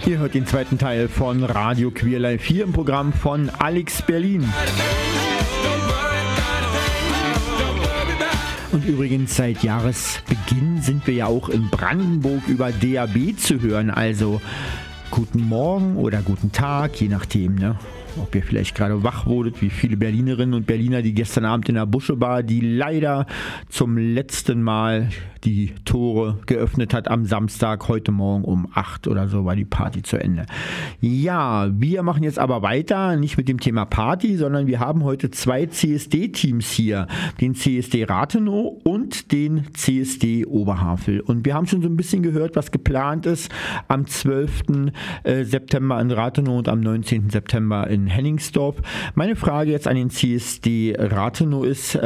Ihr hört den zweiten Teil von Radio Queer Live hier im Programm von Alex Berlin. Und übrigens seit Jahresbeginn sind wir ja auch in Brandenburg über DAB zu hören. Also guten Morgen oder guten Tag, je nachdem, ne? Ob ihr vielleicht gerade wach wurdet, wie viele Berlinerinnen und Berliner, die gestern Abend in der Buschebar, die leider zum letzten Mal die Tore geöffnet hat am Samstag, heute Morgen um 8 oder so war die Party zu Ende. Ja, wir machen jetzt aber weiter, nicht mit dem Thema Party, sondern wir haben heute zwei CSD-Teams hier, den CSD Rathenow und den CSD Oberhavel. Und wir haben schon so ein bisschen gehört, was geplant ist am 12. September in Rathenow und am 19. September in Hennigsdorf. Meine Frage jetzt an den CSD Rathenow ist,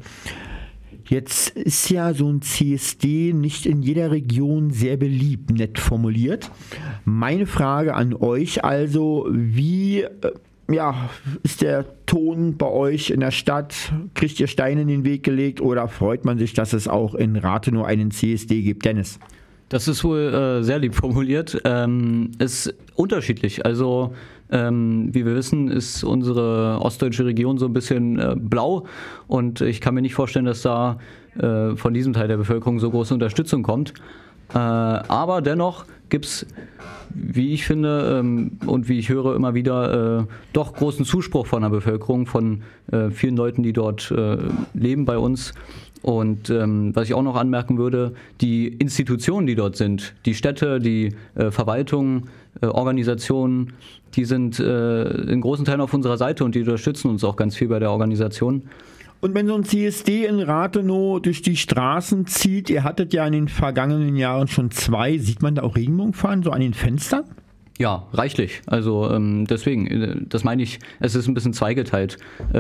jetzt ist ja so ein CSD nicht in jeder Region sehr beliebt, nett formuliert. Meine Frage an euch also, wie ist der Ton bei euch in der Stadt? Kriegt ihr Steine in den Weg gelegt oder freut man sich, dass es auch in Rathenow einen CSD gibt? Dennis? Das ist wohl sehr lieb formuliert. Ist unterschiedlich. Also wie wir wissen, ist unsere ostdeutsche Region so ein bisschen blau und ich kann mir nicht vorstellen, dass da von diesem Teil der Bevölkerung so große Unterstützung kommt. Aber dennoch gibt es, wie ich finde und wie ich höre, immer wieder doch großen Zuspruch von der Bevölkerung, von vielen Leuten, die dort leben bei uns. Und was ich auch noch anmerken würde, die Institutionen, die dort sind, die Städte, die Verwaltungen, Organisationen, die sind in großen Teilen auf unserer Seite und die unterstützen uns auch ganz viel bei der Organisation. Und wenn so ein CSD in Rathenow durch die Straßen zieht, ihr hattet ja in den vergangenen Jahren schon zwei, sieht man da auch Regenbogenfahnen so an den Fenstern? Ja, reichlich. Also deswegen, das meine ich, es ist ein bisschen zweigeteilt.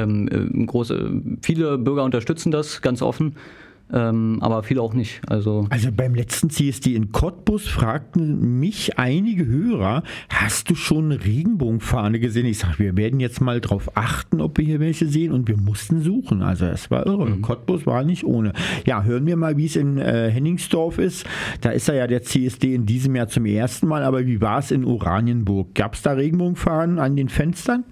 Viele Bürger unterstützen das ganz offen, aber viele auch nicht. Also beim letzten CSD in Cottbus fragten mich einige Hörer, hast du schon eine Regenbogenfahne gesehen? Ich sage, wir werden jetzt mal drauf achten, ob wir hier welche sehen und wir mussten suchen. Also es war irre. Cottbus war nicht ohne. Ja, hören wir mal, wie es in Hennigsdorf ist. Da ist ja der CSD in diesem Jahr zum ersten Mal, aber wie war es in Oranienburg? Gab es da Regenbogenfahnen an den Fenstern?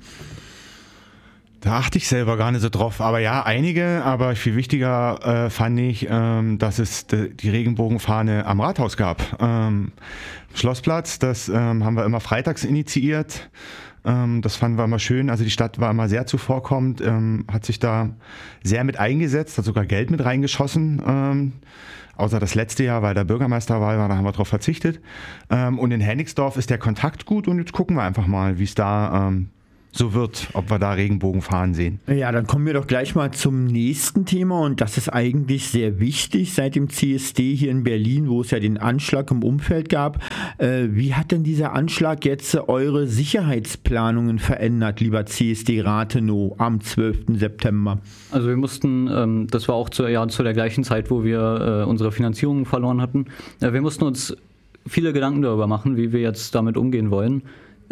Da achte ich selber gar nicht so drauf, aber ja, einige, aber viel wichtiger fand ich, dass es die Regenbogenfahne am Rathaus gab. Schlossplatz, das haben wir immer freitags initiiert, das fanden wir immer schön, also die Stadt war immer sehr zuvorkommend, hat sich da sehr mit eingesetzt, hat sogar Geld mit reingeschossen, außer das letzte Jahr, weil der Bürgermeisterwahl war, da haben wir drauf verzichtet. Und in Hennigsdorf ist der Kontakt gut und jetzt gucken wir einfach mal, wie es da so wird, ob wir da Regenbogenfahnen sehen. Ja, dann kommen wir doch gleich mal zum nächsten Thema und das ist eigentlich sehr wichtig seit dem CSD hier in Berlin, wo es ja den Anschlag im Umfeld gab. Wie hat denn dieser Anschlag jetzt eure Sicherheitsplanungen verändert, lieber CSD Rathenow, am 12. September? Also wir mussten, das war auch zu der gleichen Zeit, wo wir unsere Finanzierung verloren hatten, wir mussten uns viele Gedanken darüber machen, wie wir jetzt damit umgehen wollen.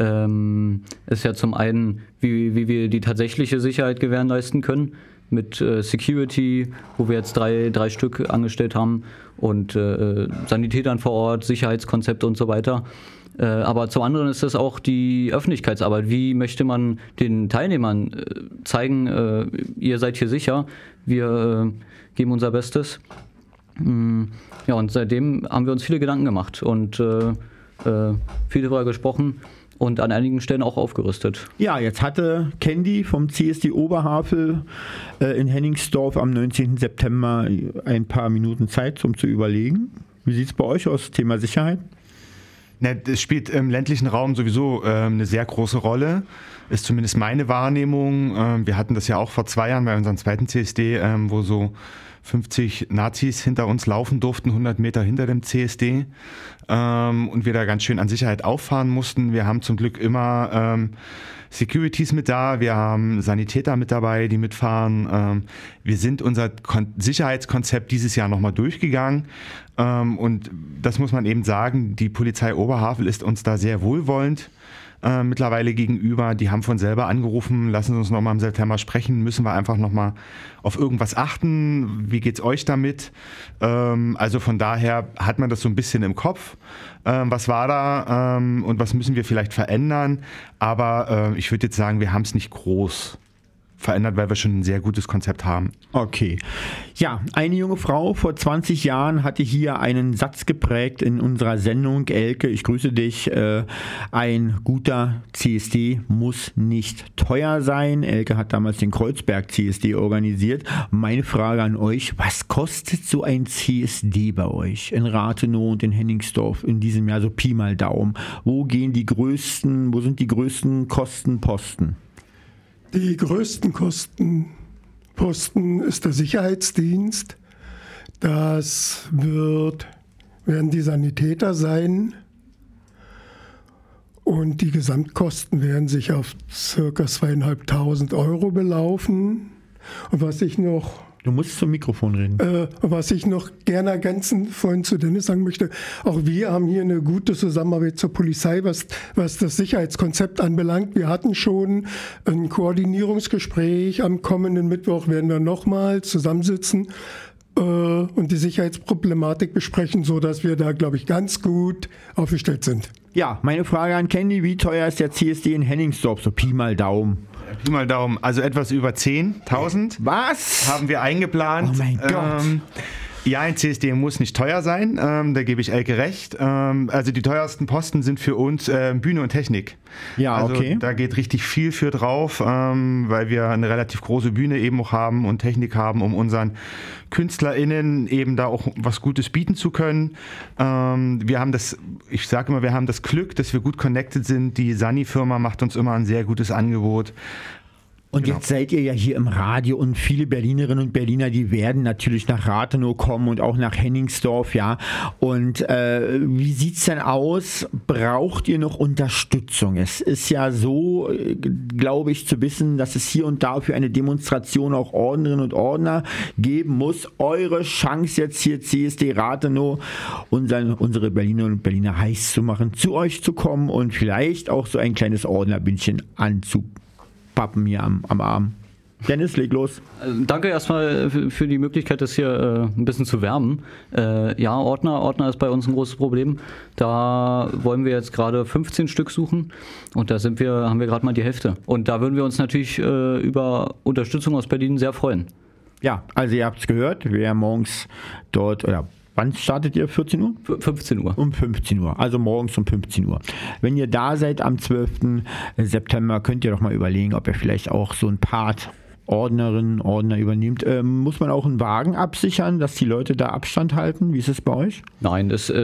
Ist ja zum einen, wie wir die tatsächliche Sicherheit gewährleisten können mit Security, wo wir jetzt drei Stück angestellt haben und Sanitätern vor Ort, Sicherheitskonzepte und so weiter. Aber zum anderen ist das auch die Öffentlichkeitsarbeit. Wie möchte man den Teilnehmern zeigen, ihr seid hier sicher, wir geben unser Bestes. Ja, und seitdem haben wir uns viele Gedanken gemacht und viel darüber gesprochen. Und an einigen Stellen auch aufgerüstet. Ja, jetzt hatte Candy vom CSD Oberhavel in Hennigsdorf am 19. September ein paar Minuten Zeit, um zu überlegen. Wie sieht es bei euch aus, Thema Sicherheit? Das spielt im ländlichen Raum sowieso eine sehr große Rolle, ist zumindest meine Wahrnehmung. Wir hatten das ja auch vor 2 Jahren bei unserem zweiten CSD, wo so 50 Nazis hinter uns laufen durften, 100 Meter hinter dem CSD und wir da ganz schön an Sicherheit auffahren mussten. Wir haben zum Glück immer Securities mit da, wir haben Sanitäter mit dabei, die mitfahren. Wir sind unser Sicherheitskonzept dieses Jahr nochmal durchgegangen und das muss man eben sagen, die Polizei Oberhavel ist uns da sehr wohlwollend. mittlerweile gegenüber. Die haben von selber angerufen, lassen Sie uns nochmal im September sprechen, müssen wir einfach nochmal auf irgendwas achten. Wie geht's euch damit? Also von daher hat man das so ein bisschen im Kopf. Was war da und was müssen wir vielleicht verändern? Aber ich würde jetzt sagen, wir haben es nicht groß verändert, weil wir schon ein sehr gutes Konzept haben. Okay. Ja, eine junge Frau vor 20 Jahren hatte hier einen Satz geprägt in unserer Sendung. Elke, ich grüße dich. Ein guter CSD muss nicht teuer sein. Elke hat damals den Kreuzberg CSD organisiert. Meine Frage an euch, was kostet so ein CSD bei euch in Rathenow und in Hennigsdorf in diesem Jahr, so Pi mal Daumen? Wo sind die größten Kostenposten? Die größten Kostenposten ist der Sicherheitsdienst. Das werden die Sanitäter sein. Und die Gesamtkosten werden sich auf ca. 2.500 Euro belaufen. Und was ich noch... Du musst zum Mikrofon reden. Was ich noch gerne ergänzen, vorhin zu Dennis sagen möchte, auch wir haben hier eine gute Zusammenarbeit zur Polizei, was das Sicherheitskonzept anbelangt. Wir hatten schon ein Koordinierungsgespräch. Am kommenden Mittwoch werden wir nochmal zusammensitzen und die Sicherheitsproblematik besprechen, sodass wir da, glaube ich, ganz gut aufgestellt sind. Ja, meine Frage an Candy, wie teuer ist der CSD in Hennigsdorf? So Pi mal Daumen. Pi mal Daumen, also etwas über 10.000. Was? Haben wir eingeplant. Oh mein Gott. Ja, ein CSD muss nicht teuer sein, da gebe ich Elke recht. Also die teuersten Posten sind für uns Bühne und Technik. Ja, also okay. Da geht richtig viel für drauf, weil wir eine relativ große Bühne eben auch haben und Technik haben, um unseren KünstlerInnen eben da auch was Gutes bieten zu können. Wir haben ich sage immer, wir haben das Glück, dass wir gut connected sind. Die Sani-Firma macht uns immer ein sehr gutes Angebot. Und Genau. Jetzt seid ihr ja hier im Radio und viele Berlinerinnen und Berliner, die werden natürlich nach Rathenow kommen und auch nach Hennigsdorf, ja. Und wie sieht's denn aus? Braucht ihr noch Unterstützung? Es ist ja so, glaube ich, zu wissen, dass es hier und da für eine Demonstration auch Ordnerinnen und Ordner geben muss. Eure Chance jetzt hier CSD Rathenow, unsere Berlinerinnen und Berliner heiß zu machen, zu euch zu kommen und vielleicht auch so ein kleines Ordnerbündchen anzupappen hier am Arm. Dennis, leg los. Danke erstmal für die Möglichkeit, das hier ein bisschen zu wärmen. Ja, Ordner ist bei uns ein großes Problem. Da wollen wir jetzt gerade 15 Stück suchen und da haben wir gerade mal die Hälfte. Und da würden wir uns natürlich über Unterstützung aus Berlin sehr freuen. Ja, also ihr habt es gehört, wer morgens dort, oder wann startet ihr? 14 Uhr? 15 Uhr. Um 15 Uhr, also morgens um 15 Uhr. Wenn ihr da seid am 12. September, könnt ihr doch mal überlegen, ob ihr vielleicht auch so ein Part Ordnerinnen, Ordner übernimmt. Muss man auch einen Wagen absichern, dass die Leute da Abstand halten? Wie ist es bei euch? Nein,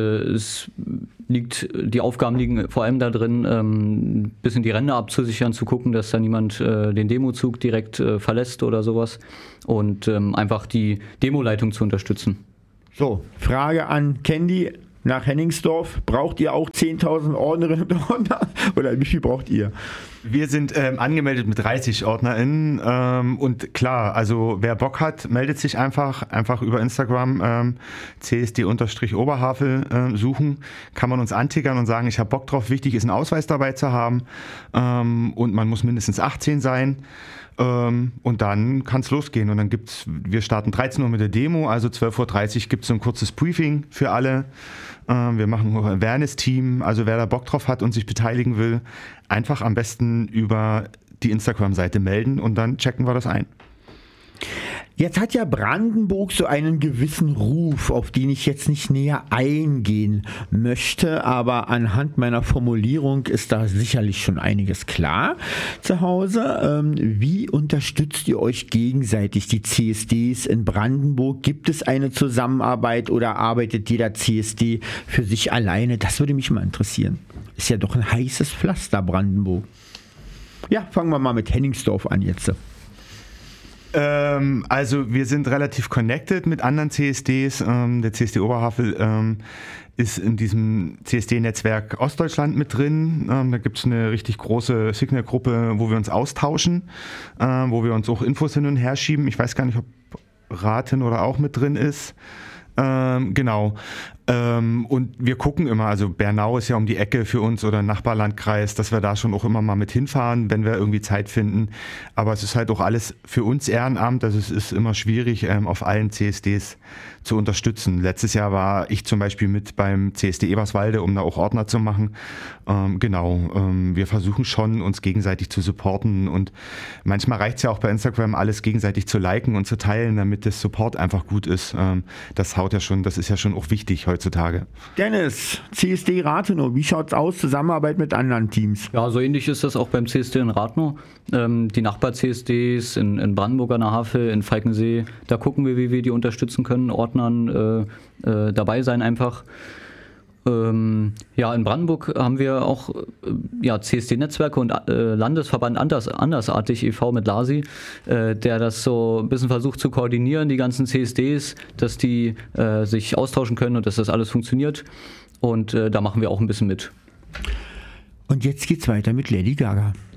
die Aufgaben liegen vor allem da drin, ein bisschen die Ränder abzusichern, zu gucken, dass da niemand den Demozug direkt verlässt oder sowas und einfach die Demoleitung zu unterstützen. So, Frage an Candy nach Hennigsdorf. Braucht ihr auch 10.000 Ordnerinnen und Ordner? Oder wie viel braucht ihr? Wir sind angemeldet mit 30 OrdnerInnen und klar, also wer Bock hat, meldet sich einfach über Instagram CSD_Oberhavel suchen, kann man uns antickern und sagen, ich habe Bock drauf, wichtig ist ein Ausweis dabei zu haben und man muss mindestens 18 sein. Und dann kann es losgehen und dann wir starten 13 Uhr mit der Demo, also 12.30 Uhr gibt es so ein kurzes Briefing für alle. Wir machen ein Awareness-Team, also wer da Bock drauf hat und sich beteiligen will, einfach am besten über die Instagram-Seite melden und dann checken wir das ein. Jetzt hat ja Brandenburg so einen gewissen Ruf, auf den ich jetzt nicht näher eingehen möchte, aber anhand meiner Formulierung ist da sicherlich schon einiges klar zu Hause. Wie unterstützt ihr euch gegenseitig, die CSDs in Brandenburg? Gibt es eine Zusammenarbeit oder arbeitet jeder CSD für sich alleine? Das würde mich mal interessieren. Ist ja doch ein heißes Pflaster, Brandenburg. Ja, fangen wir mal mit Hennigsdorf an jetzt. Also wir sind relativ connected mit anderen CSDs. Der CSD Oberhavel ist in diesem CSD-Netzwerk Ostdeutschland mit drin. Da gibt es eine richtig große Signal-Gruppe, wo wir uns austauschen, wo wir uns auch Infos hin und her schieben. Ich weiß gar nicht, ob Rathenow oder auch mit drin ist. Genau. Und wir gucken immer, also Bernau ist ja um die Ecke für uns oder Nachbarlandkreis, dass wir da schon auch immer mal mit hinfahren, wenn wir irgendwie Zeit finden. Aber es ist halt auch alles für uns Ehrenamt, also es ist immer schwierig, auf allen CSDs zu unterstützen. Letztes Jahr war ich zum Beispiel mit beim CSD Eberswalde, um da auch Ordner zu machen. Wir versuchen schon, uns gegenseitig zu supporten und manchmal reicht es ja auch bei Instagram, alles gegenseitig zu liken und zu teilen, damit das Support einfach gut ist. Das ist ja schon auch wichtig heutzutage. Dennis, CSD Rathenow, wie schaut's aus? Zusammenarbeit mit anderen Teams? Ja, so ähnlich ist das auch beim CSD in Rathenow. Die Nachbar-CSDs in Brandenburg an der Havel, in Falkensee, da gucken wir, wie wir die unterstützen können, Ordnern dabei sein einfach. In Brandenburg haben wir auch CSD-Netzwerke und Landesverband Andersartig e.V. mit Lasi, der das so ein bisschen versucht zu koordinieren, die ganzen CSDs, dass die sich austauschen können und dass das alles funktioniert. Und da machen wir auch ein bisschen mit. Und jetzt geht's weiter mit Lady Gaga.